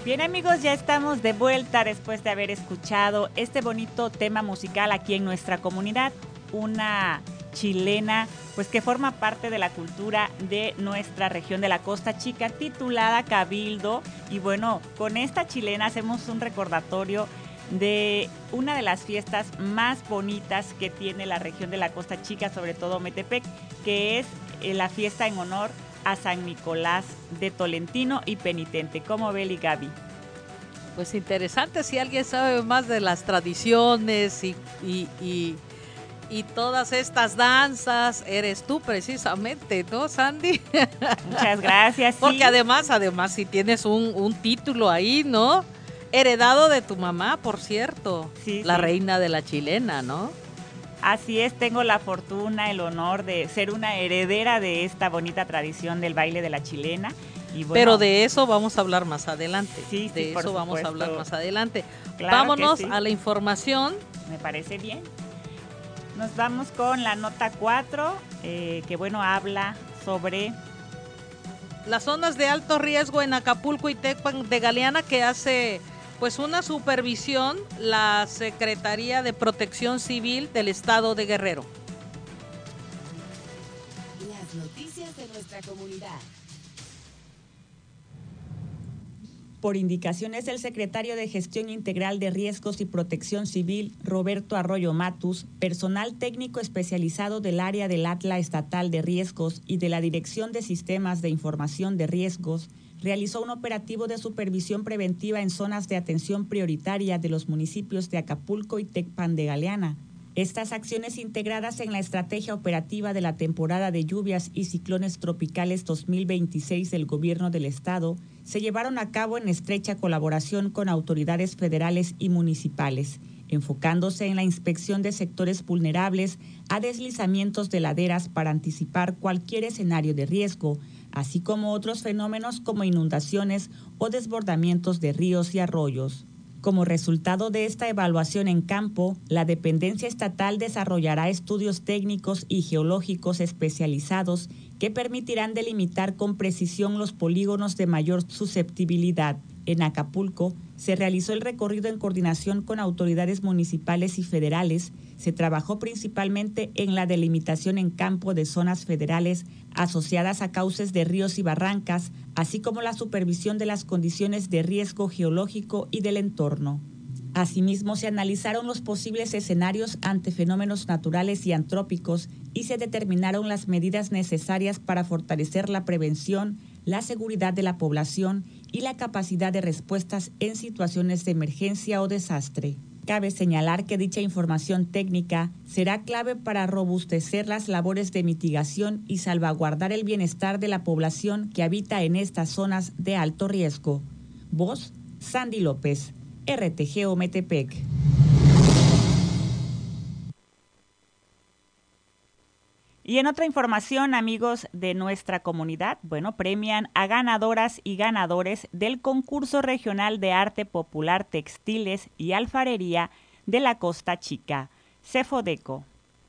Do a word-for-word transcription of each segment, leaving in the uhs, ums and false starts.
Bien, amigos, ya estamos de vuelta después de haber escuchado este bonito tema musical aquí en nuestra comunidad, una chilena pues que forma parte de la cultura de nuestra región de la Costa Chica, titulada Cabildo. Y bueno, con esta chilena hacemos un recordatorio de una de las fiestas más bonitas que tiene la región de la Costa Chica, sobre todo Metepec, que es la fiesta en honor a San Nicolás de Tolentino y Penitente. ¿Cómo ve, Gaby? Pues interesante, si alguien sabe más de las tradiciones y, y, y, y todas estas danzas, eres tú precisamente, ¿no, Sandy? Muchas gracias. Sí. Porque además, además, si tienes un, un título ahí, ¿no? Heredado de tu mamá, por cierto, sí, la sí. reina de la chilena, ¿no? Así es, tengo la fortuna, el honor de ser una heredera de esta bonita tradición del baile de la chilena. Y bueno, pero de eso vamos a hablar más adelante. Sí, de sí, eso por vamos supuesto. a hablar más adelante. Claro Vámonos que sí. a la información. Me parece bien. Nos vamos con la nota cuatro, eh, que bueno, habla sobre las zonas de alto riesgo en Acapulco y Tecpan de Galeana, que hace pues una supervisión la Secretaría de Protección Civil del Estado de Guerrero. Las noticias de nuestra comunidad. Por indicaciones del secretario de Gestión Integral de Riesgos y Protección Civil, Roberto Arroyo Matus, personal técnico especializado del área del Atla Estatal de Riesgos y de la Dirección de Sistemas de Información de Riesgos, realizó un operativo de supervisión preventiva en zonas de atención prioritaria de los municipios de Acapulco y Tecpan de Galeana. Estas acciones, integradas en la estrategia operativa de la temporada de lluvias y ciclones tropicales dos mil veintiséis del Gobierno del Estado, se llevaron a cabo en estrecha colaboración con autoridades federales y municipales, enfocándose en la inspección de sectores vulnerables a deslizamientos de laderas para anticipar cualquier escenario de riesgo, así como otros fenómenos como inundaciones o desbordamientos de ríos y arroyos. Como resultado de esta evaluación en campo, la dependencia estatal desarrollará estudios técnicos y geológicos especializados que permitirán delimitar con precisión los polígonos de mayor susceptibilidad. En Acapulco se realizó el recorrido en coordinación con autoridades municipales y federales. Se trabajó principalmente en la delimitación en campo de zonas federales asociadas a cauces de ríos y barrancas, así como la supervisión de las condiciones de riesgo geológico y del entorno. Asimismo, se analizaron los posibles escenarios ante fenómenos naturales y antrópicos y se determinaron las medidas necesarias para fortalecer la prevención, la seguridad de la población y la capacidad de respuestas en situaciones de emergencia o desastre. Cabe señalar que dicha información técnica será clave para robustecer las labores de mitigación y salvaguardar el bienestar de la población que habita en estas zonas de alto riesgo. Voz, Sandy López, R T G O Metepec. Y en otra información, amigos de nuestra comunidad, bueno, premian a ganadoras y ganadores del concurso regional de arte popular textiles y alfarería de la Costa Chica, Cefodeco.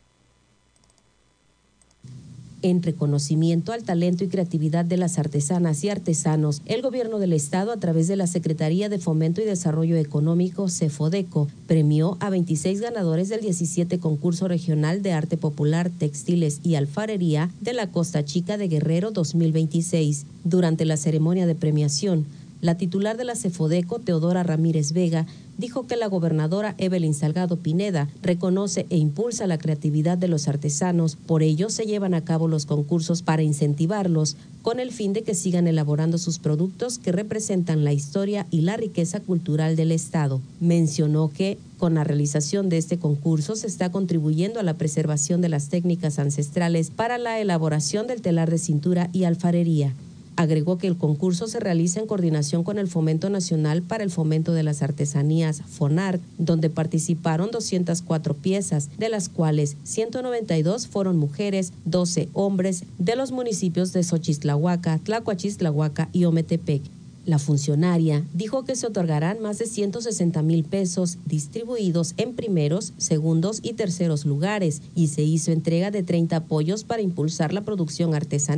En reconocimiento al talento y creatividad de las artesanas y artesanos, el Gobierno del Estado, a través de la Secretaría de Fomento y Desarrollo Económico, Cefodeco, premió a veintiséis ganadores del diecisiete Concurso Regional de Arte Popular, Textiles y Alfarería de la Costa Chica de Guerrero dos mil veintiséis. Durante la ceremonia de premiación, la titular de la Cefodeco, Teodora Ramírez Vega, dijo que la gobernadora Evelyn Salgado Pineda reconoce e impulsa la creatividad de los artesanos, por ello se llevan a cabo los concursos para incentivarlos, con el fin de que sigan elaborando sus productos que representan la historia y la riqueza cultural del Estado. Mencionó que, con la realización de este concurso, se está contribuyendo a la preservación de las técnicas ancestrales para la elaboración del telar de cintura y alfarería. Agregó que el concurso se realiza en coordinación con el Fomento Nacional para el Fomento de las Artesanías, FONART, donde participaron doscientas cuatro piezas, de las cuales ciento noventa y dos fueron mujeres, doce hombres, de los municipios de Xochistlahuaca, Tlacuachistlahuaca y Ometepec. La funcionaria dijo que se otorgarán más de ciento sesenta mil pesos distribuidos en primeros, segundos y terceros lugares, y se hizo entrega de treinta apoyos para impulsar la producción artesanal,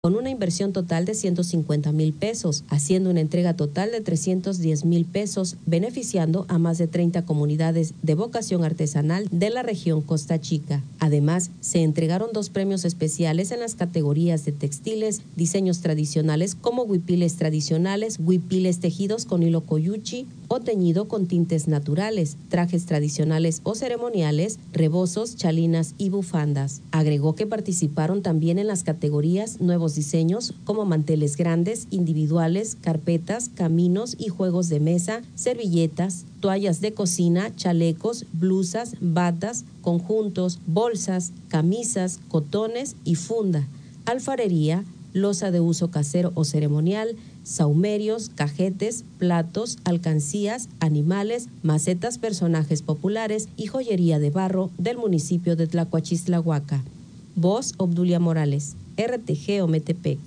con una inversión total de ciento cincuenta mil pesos, haciendo una entrega total de trescientos diez mil pesos, beneficiando a más de treinta comunidades de vocación artesanal de la región Costa Chica. Además, se entregaron dos premios especiales en las categorías de textiles, diseños tradicionales como huipiles tradicionales, huipiles tejidos con hilo coyuchi o teñido con tintes naturales, trajes tradicionales o ceremoniales, rebozos, chalinas y bufandas. Agregó que participaron también en las categorías nuevos diseños como manteles grandes, individuales, carpetas, caminos y juegos de mesa, servilletas, toallas de cocina, chalecos, blusas, batas, conjuntos, bolsas, camisas, cotones y funda, alfarería, loza de uso casero o ceremonial, saumerios, cajetes, platos, alcancías, animales, macetas, personajes populares y joyería de barro del municipio de Tlacuachistlahuaca. Voz, Obdulia Morales, R T G Ometepec.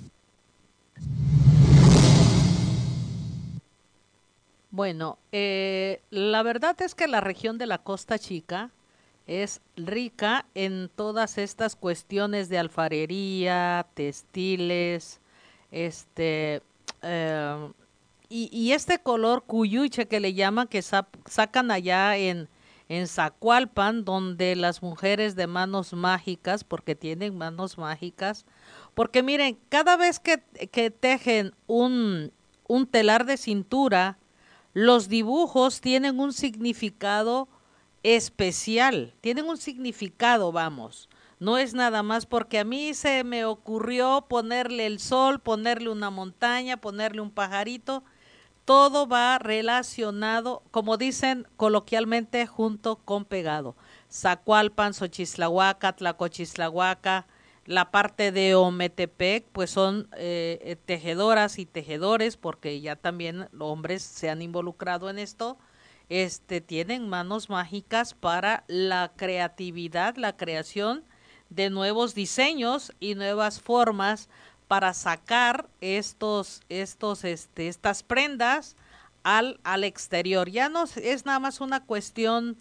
Bueno, eh, la verdad es que la región de la Costa Chica es rica en todas estas cuestiones de alfarería, textiles, este, eh, y, y este color cuyuche que le llaman, que sa sacan allá en, en Zacualpan, donde las mujeres de manos mágicas, porque tienen manos mágicas, porque miren, cada vez que, que tejen un, un telar de cintura, los dibujos tienen un significado especial, tienen un significado, vamos. No es nada más porque a mí se me ocurrió ponerle el sol, ponerle una montaña, ponerle un pajarito. Todo va relacionado, como dicen coloquialmente, junto con pegado. Zacualpan, Xochislahuaca, Tlacochislahuaca, la parte de Ometepec, pues son eh, tejedoras y tejedores, porque ya también los hombres se han involucrado en esto. Este, tienen manos mágicas para la creatividad, la creación de nuevos diseños y nuevas formas para sacar estos, estos, este, estas prendas al, al exterior. Ya no es nada más una cuestión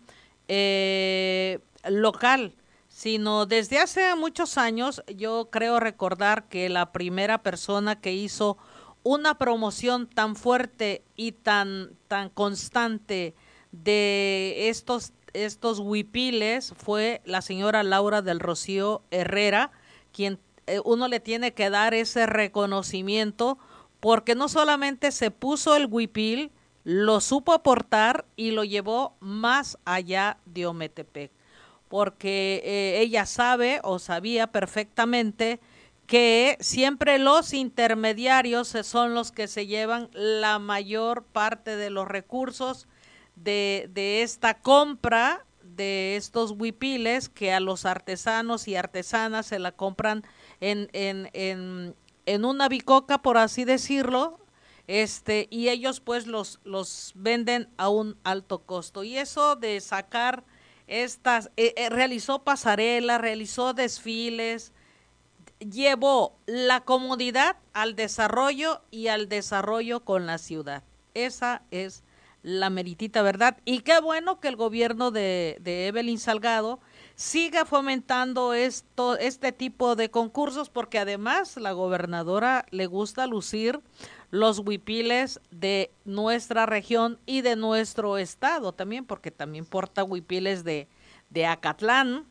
eh, local, sino desde hace muchos años. Yo creo recordar que la primera persona que hizo una promoción tan fuerte y tan, tan constante de estos, estos huipiles fue la señora Laura del Rocío Herrera, quien eh, uno le tiene que dar ese reconocimiento, porque no solamente se puso el huipil, lo supo aportar y lo llevó más allá de Ometepec, porque eh, ella sabe o sabía perfectamente que siempre los intermediarios son los que se llevan la mayor parte de los recursos de, de esta compra de estos huipiles, que a los artesanos y artesanas se la compran en, en, en, en una bicoca, por así decirlo, este, y ellos pues los, los venden a un alto costo. Y eso de sacar estas, eh, eh, realizó pasarelas, realizó desfiles, llevó la comodidad al desarrollo y al desarrollo con la ciudad. Esa es la meritita verdad. Y qué bueno que el gobierno de, de Evelyn Salgado siga fomentando esto, este tipo de concursos, porque además la gobernadora le gusta lucir los huipiles de nuestra región y de nuestro estado también, porque también porta huipiles de, de Acatlán,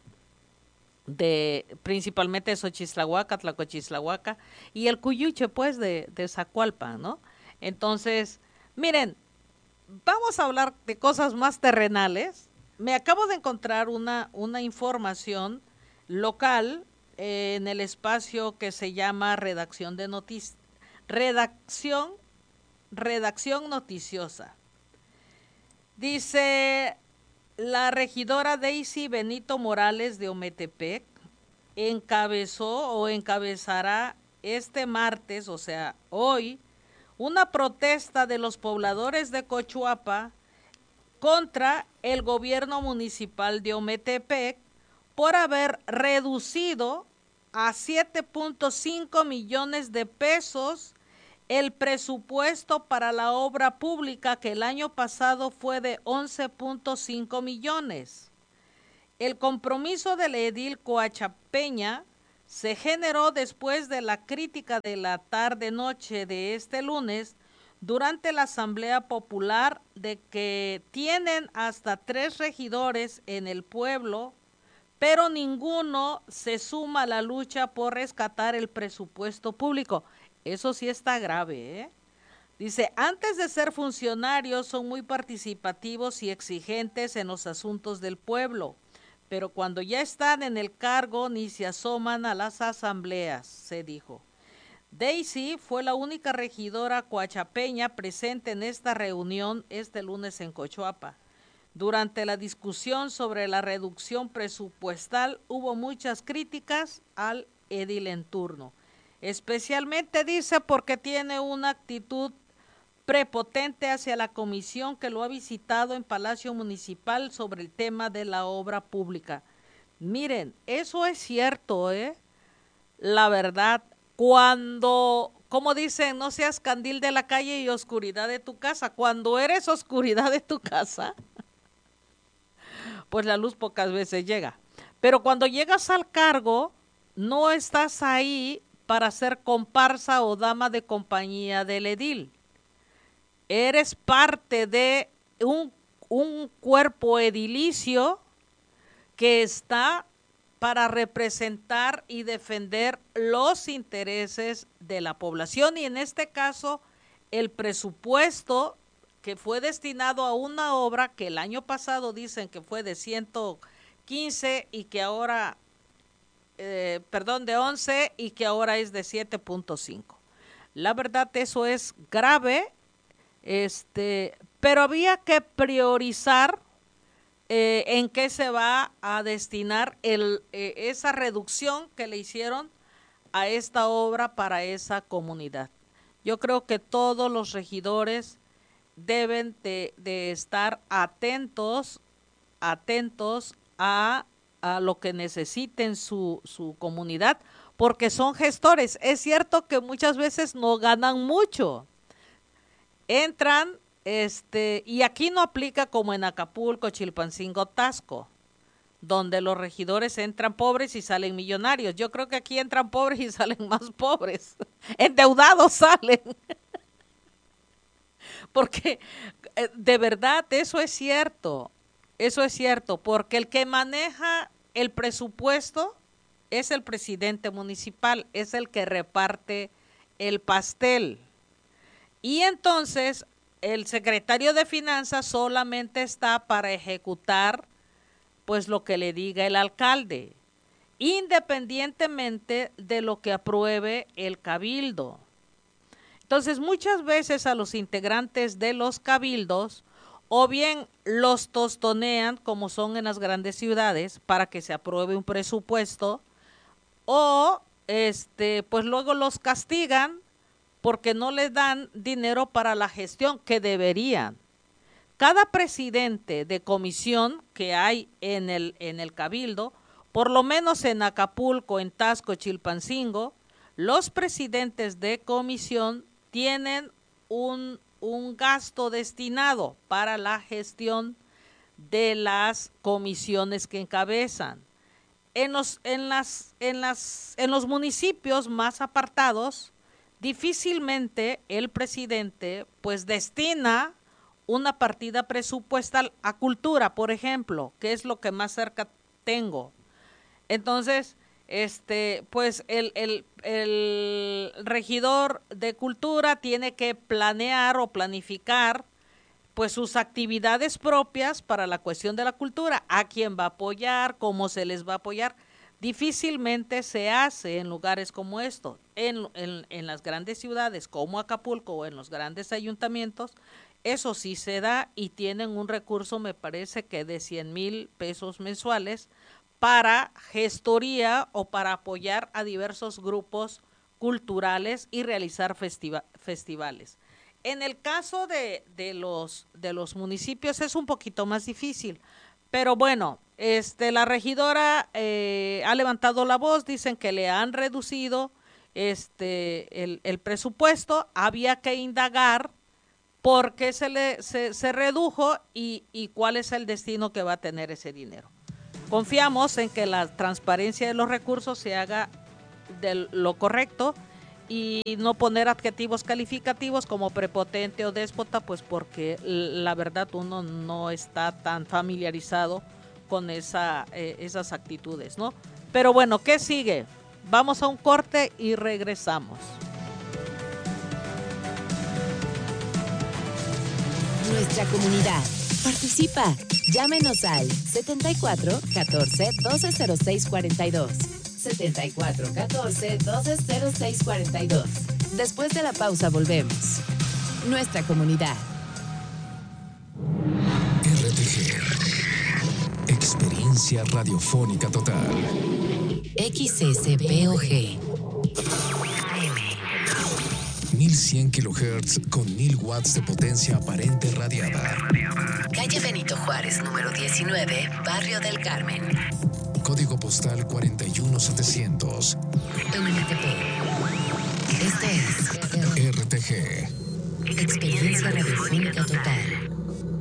de principalmente de Xochislahuaca, Tlacochislahuaca, y el cuyuche pues de, de Zacualpan, ¿no? Entonces, miren, vamos a hablar de cosas más terrenales. Me acabo de encontrar una, una información local eh, en el espacio que se llama Redacción de Noticias. Redacción, redacción noticiosa. Dice la regidora Daisy Benito Morales de Ometepec encabezó o encabezará este martes, o sea, hoy, una protesta de los pobladores de Cochuapa contra el gobierno municipal de Ometepec por haber reducido a siete punto cinco millones de pesos el presupuesto para la obra pública, que el año pasado fue de once punto cinco millones. El compromiso del edil coachapeña se generó después de la crítica de la tarde-noche de este lunes durante la Asamblea Popular de que tienen hasta tres regidores en el pueblo, pero ninguno se suma a la lucha por rescatar el presupuesto público. Eso sí está grave, ¿eh? Dice, antes de ser funcionarios son muy participativos y exigentes en los asuntos del pueblo, pero cuando ya están en el cargo ni se asoman a las asambleas, se dijo. Daisy fue la única regidora coachapeña presente en esta reunión este lunes en Cochuapa. Durante la discusión sobre la reducción presupuestal hubo muchas críticas al edil en turno, especialmente dice porque tiene una actitud prepotente hacia la comisión que lo ha visitado en Palacio Municipal sobre el tema de la obra pública. Miren, eso es cierto, ¿eh? La verdad, cuando, como dicen, no seas candil de la calle y oscuridad de tu casa, cuando eres oscuridad de tu casa, pues la luz pocas veces llega. Pero cuando llegas al cargo, no estás ahí para ser comparsa o dama de compañía del edil. Eres parte de un, un cuerpo edilicio que está para representar y defender los intereses de la población y en este caso el presupuesto que fue destinado a una obra que el año pasado dicen que fue de ciento quince y que ahora, eh, perdón, de once y que ahora es de siete punto cinco. La verdad eso es grave. Este, pero había que priorizar eh, en qué se va a destinar el, eh, esa reducción que le hicieron a esta obra para esa comunidad. Yo creo que todos los regidores deben de, de estar atentos, atentos a, a lo que necesiten su, su comunidad, porque son gestores. Es cierto que muchas veces no ganan mucho. Entran, este, y aquí no aplica como en Acapulco, Chilpancingo, Tasco, donde los regidores entran pobres y salen millonarios. Yo creo que aquí entran pobres y salen más pobres. Endeudados salen. Porque de verdad eso es cierto, eso es cierto, porque el que maneja el presupuesto es el presidente municipal, es el que reparte el pastel. Y entonces el secretario de Finanzas solamente está para ejecutar pues lo que le diga el alcalde, independientemente de lo que apruebe el cabildo. Entonces muchas veces a los integrantes de los cabildos o bien los tostonean como son en las grandes ciudades para que se apruebe un presupuesto o este pues luego los castigan porque no les dan dinero para la gestión que deberían. Cada presidente de comisión que hay en el, en el cabildo, por lo menos en Acapulco, en Tasco, Chilpancingo, los presidentes de comisión tienen un, un gasto destinado para la gestión de las comisiones que encabezan. En los, en las, en las, en los municipios más apartados, difícilmente el presidente pues destina una partida presupuestal a cultura, por ejemplo, que es lo que más cerca tengo. Entonces, este, pues el, el, el regidor de cultura tiene que planear o planificar pues sus actividades propias para la cuestión de la cultura, a quién va a apoyar, cómo se les va a apoyar. Difícilmente se hace en lugares como estos, en, en, en las grandes ciudades como Acapulco o en los grandes ayuntamientos, eso sí se da y tienen un recurso, me parece que de cien mil pesos mensuales para gestoría o para apoyar a diversos grupos culturales y realizar festiva, festivales. En el caso de, de, los, de los municipios es un poquito más difícil, pero bueno, este, la regidora eh, ha levantado la voz, dicen que le han reducido este, el, el presupuesto, había que indagar por qué se, le, se, se redujo y, y cuál es el destino que va a tener ese dinero. Confiamos en que la transparencia de los recursos se haga de lo correcto y no poner adjetivos calificativos como prepotente o déspota, pues porque la verdad uno no está tan familiarizado con esa, eh, esas actitudes, ¿no? Pero bueno, ¿qué sigue? Vamos a un corte y regresamos. Nuestra comunidad. Participa. Llámenos al setenta y cuatro catorce doce cero seis cuarenta y dos. setenta y cuatro catorce doce cero seis cuarenta y dos. Después de la pausa volvemos. Nuestra comunidad. R T G. Experiencia radiofónica total. X S B O G. mil cien kilohertz con mil watts de potencia aparente radiada. Calle Benito Juárez, número diecinueve, Barrio del Carmen. Código postal cuarenta y uno setecientos. M T P. Esto es R T G. Experiencia radiofónica total.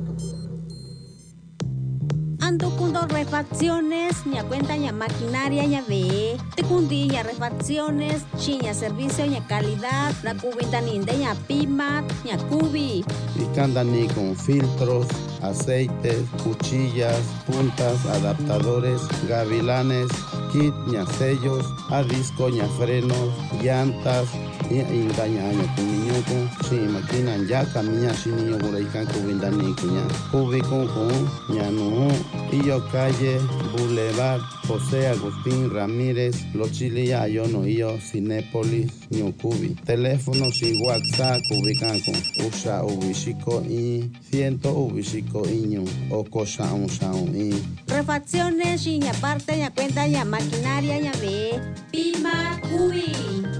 Ando cundo refacciones, ña cuenta, ña maquinaria, ña ve. Te cundi, ña refacciones, chiña servicio, ña calidad. La cubita ninde, ña pima, ña cubi. Picandani con filtros, aceites, cuchillas, puntas, adaptadores, gavilanes, kit, ña sellos, a disco, ña frenos, llantas, ña ingaña, ña cumiñoco, si máquina, ya camina, si niño buraican, cubindani, ña cubi con con, ña no. Y yo calle, Boulevard, José Agustín Ramírez, Los Chilia, Ayono, yo, Cinépolis, Ñucubi. Teléfono sin WhatsApp, Cubicanco, Usa, Ubishiko y ciento Ubishiko Iño, o cosa un sound y. Refacciones, ña parte, ña cuenta, ña maquinaria, ña ve. Pima, cubi.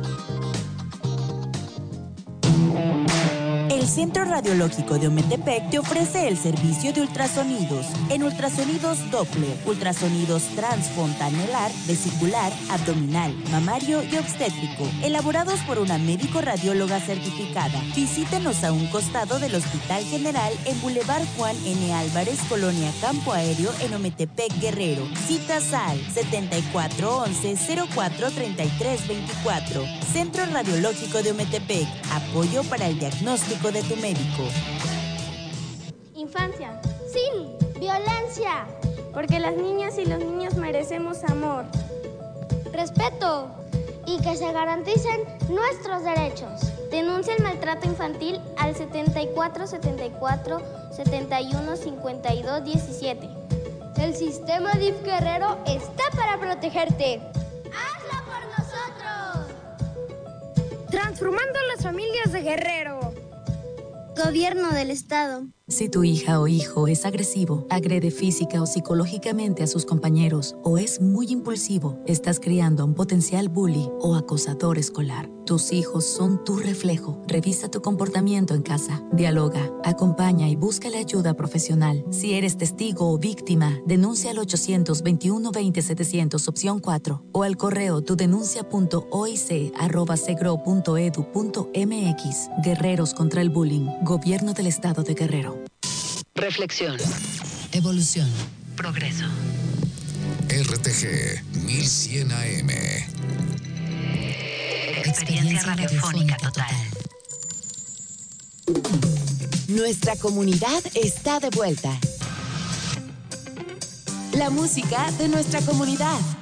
El Centro Radiológico de Ometepec te ofrece el servicio de ultrasonidos. En ultrasonidos Doppler, ultrasonidos transfontanelar, vesicular, abdominal, mamario y obstétrico, elaborados por una médico radióloga certificada. Visítenos a un costado del Hospital General en Boulevard Juan N. Álvarez, Colonia Campo Aéreo, en Ometepec, Guerrero. Citas al setenta y cuatro once cero cuatro treinta y tres veinticuatro. Centro Radiológico de Ometepec. Apoyo para el diagnóstico de tu médico. Infancia sin violencia, porque las niñas y los niños merecemos amor, respeto y que se garanticen nuestros derechos. Denuncia el maltrato infantil al setenta y cuatro setenta y cuatro setenta y uno cincuenta y dos diecisiete. El sistema D I F Guerrero está para protegerte. ¡Hazlo por nosotros! Transformando las familias de Guerrero. Gobierno del Estado. Si tu hija o hijo es agresivo, agrede física o psicológicamente a sus compañeros o es muy impulsivo, estás criando a un potencial bully o acosador escolar. Tus hijos son tu reflejo. Revisa tu comportamiento en casa. Dialoga, acompaña y busca la ayuda profesional. Si eres testigo o víctima, denuncia al ochocientos veintiuno veinte setecientos opción cuatro o al correo tudenuncia punto oic arroba segro punto edu punto mx. Guerreros contra el bullying. Gobierno del Estado de Guerrero. Reflexión. Evolución. Progreso. R T G mil cien A M. Experiencia radiofónica total. Nuestra comunidad está de vuelta. La música de nuestra comunidad.